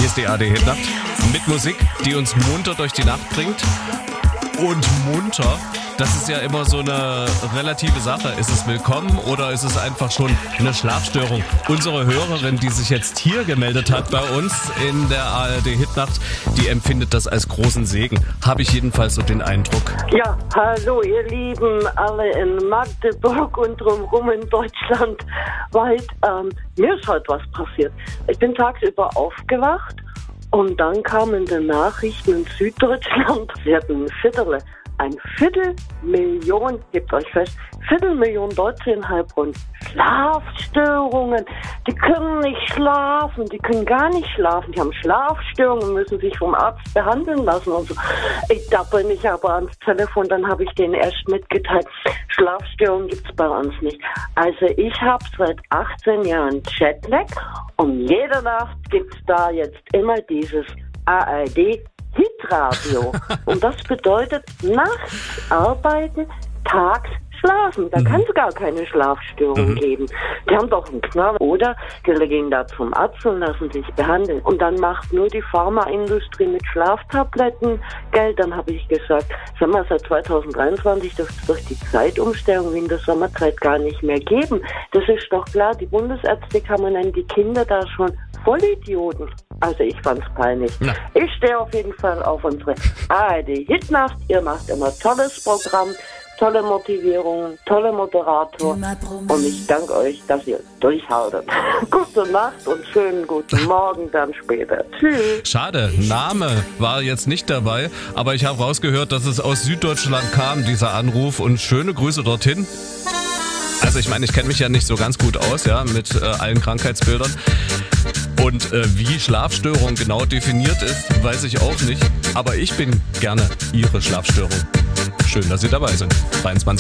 Hier ist die ARD-Hitnacht mit Musik, die uns munter durch die Nacht bringt. Und munter, das ist ja immer so eine relative Sache. Ist es willkommen oder ist es einfach schon eine Schlafstörung? Unsere Hörerin, die sich jetzt hier gemeldet hat bei uns in der ARD-Hitnacht, die empfindet das als großen Segen. Habe ich jedenfalls so den Eindruck. Ja, hallo ihr Lieben, alle in Magdeburg und drumherum in Deutschland weit. Mir ist heute was passiert. Ich bin tagsüber aufgewacht und dann kamen in den Nachrichten in Süddeutschland, sie hatten ein Viertelmillion, gebt euch fest, Viertelmillion Deutsche in Heilbronn. Schlafstörungen. Die können nicht schlafen, die können gar nicht schlafen. Die haben Schlafstörungen, müssen sich vom Arzt behandeln lassen und so. Da bin ich aber ans Telefon, dann habe ich denen erst mitgeteilt, Schlafstörungen gibt's bei uns nicht. Also ich habe seit 18 Jahren Jetlag und jede Nacht gibt's da jetzt immer dieses ARD Hitradio. Und das bedeutet nachts arbeiten, tags schlafen. Da kann es gar keine Schlafstörung geben. Die haben doch einen Knall. Oder die gehen da zum Arzt und lassen sich behandeln. Und dann macht nur die Pharmaindustrie mit Schlaftabletten Geld. Dann habe ich gesagt, sag mal, seit 2023 dürfte es durch die Zeitumstellung in der Sommerzeit gar nicht mehr geben. Das ist doch klar, die Bundesärztekammer nennen die Kinder da schon Vollidioten. Also ich fand's peinlich. Ja. Ich stehe auf jeden Fall auf unsere ARD-Hitnacht. Ihr macht immer tolles Programm, tolle Motivierung, tolle Moderator. Und ich danke euch, dass ihr durchhaltet. Gute Nacht und schönen guten Morgen dann später. Tschüss. Schade, Name war jetzt nicht dabei, aber ich habe rausgehört, dass es aus Süddeutschland kam, dieser Anruf, und schöne Grüße dorthin. Also ich meine, ich kenne mich ja nicht so ganz gut aus, ja, mit allen Krankheitsbildern. Und wie Schlafstörung genau definiert ist, weiß ich auch nicht. Aber ich bin gerne Ihre Schlafstörung. Schön, dass Sie dabei sind. 23